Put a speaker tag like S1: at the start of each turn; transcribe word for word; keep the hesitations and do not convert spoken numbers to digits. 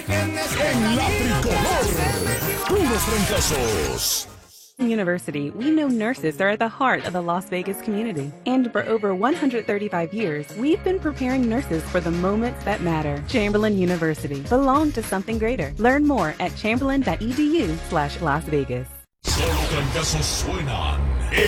S1: En la tricolor, unos trancazos.
S2: University, we know nurses are at the heart of the Las Vegas community. And for over one hundred thirty-five years, we've been preparing nurses for the moments that matter. Chamberlain University, belong to something greater. Learn more at chamberlain dot e d u slash Las Vegas.
S1: Solo trancazos suenan